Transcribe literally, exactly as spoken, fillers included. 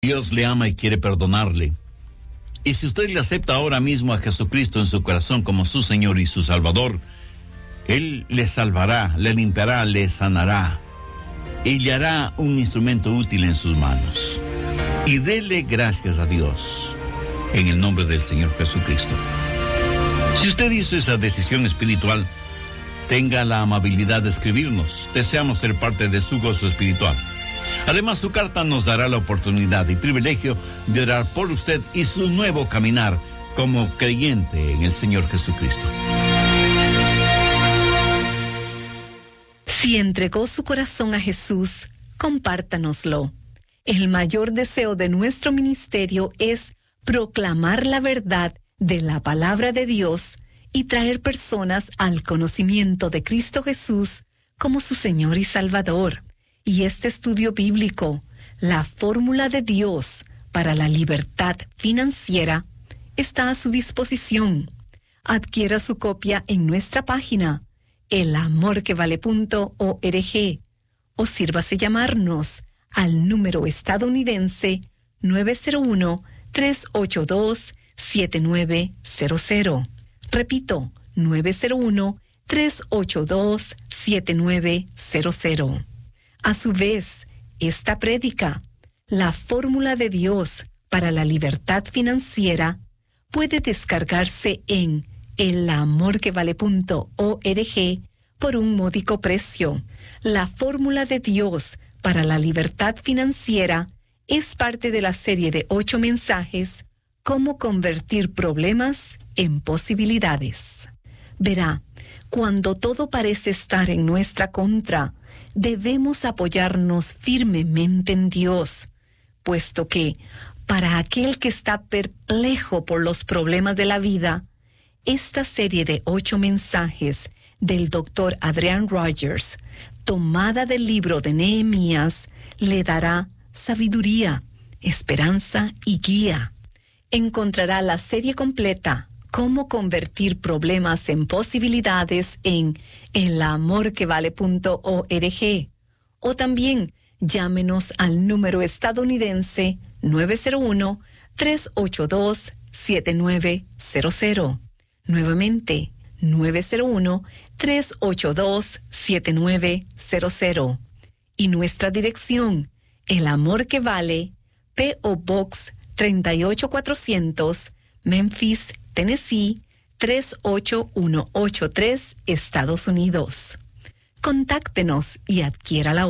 Dios le ama y quiere perdonarle. Y si usted le acepta ahora mismo a Jesucristo en su corazón como su Señor y su Salvador, Él le salvará, le limpiará, le sanará y le hará un instrumento útil en sus manos. Y dele gracias a Dios en el nombre del Señor Jesucristo. Si usted hizo esa decisión espiritual, tenga la amabilidad de escribirnos. Deseamos ser parte de su gozo espiritual. Además, su carta nos dará la oportunidad y privilegio de orar por usted y su nuevo caminar como creyente en el Señor Jesucristo. Si entregó su corazón a Jesús, compártanoslo. El mayor deseo de nuestro ministerio es proclamar la verdad de la palabra de Dios y traer personas al conocimiento de Cristo Jesús como su Señor y Salvador. Y este estudio bíblico, la fórmula de Dios para la libertad financiera, está a su disposición. Adquiera su copia en nuestra página, el amor que vale punto org, o sírvase llamarnos al número estadounidense nueve cero uno, tres ocho dos, siete nueve cero cero. Repito, nueve cero uno, tres ocho dos, siete nueve cero cero. A su vez, esta prédica, la fórmula de Dios para la libertad financiera, puede descargarse en el amor que vale punto org por un módico precio. La fórmula de Dios para la libertad financiera es parte de la serie de ocho mensajes Cómo convertir problemas en posibilidades. Verá, cuando todo parece estar en nuestra contra, debemos apoyarnos firmemente en Dios, puesto que, para aquel que está perplejo por los problemas de la vida, esta serie de ocho mensajes del doctor Adrian Rogers, tomada del libro de Nehemías, le dará sabiduría, esperanza y guía. Encontrará la serie completa, Cómo convertir problemas en posibilidades, en el amor que vale punto org. O también llámenos al número estadounidense nueve cero uno, tres ocho dos, siete nueve cero cero. Nuevamente, nueve cero uno, tres ocho dos, siete nueve cero cero. Y nuestra dirección, El Amor que Vale, P O Box treinta y ocho cuatrocientos, Memphis, Tennessee, tres ocho uno ocho tres, Estados Unidos. Contáctenos y adquiera la